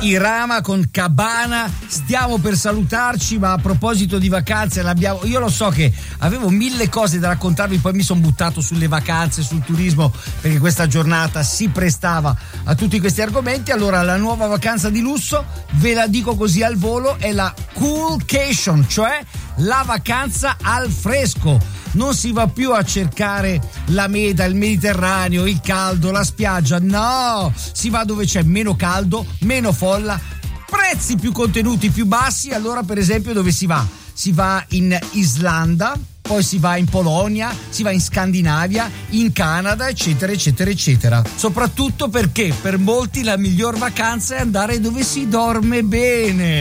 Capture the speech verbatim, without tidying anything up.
Irama con Cabana. Stiamo per salutarci, ma a proposito di vacanze, l'abbiamo, io lo so che avevo mille cose da raccontarvi, poi mi sono buttato sulle vacanze, sul turismo, perché questa giornata si prestava a tutti questi argomenti. Allora, la nuova vacanza di lusso, ve la dico così al volo, è la Coolcation, cioè la vacanza al fresco. Non si va più a cercare la meta, il Mediterraneo, il caldo, la spiaggia, no, si va dove c'è meno caldo, meno folla, prezzi più contenuti, più bassi. Allora, per esempio, dove si va? Si va in Islanda, poi si va in Polonia, si va in Scandinavia, in Canada, eccetera, eccetera, eccetera. Soprattutto perché per molti la miglior vacanza è andare dove si dorme bene.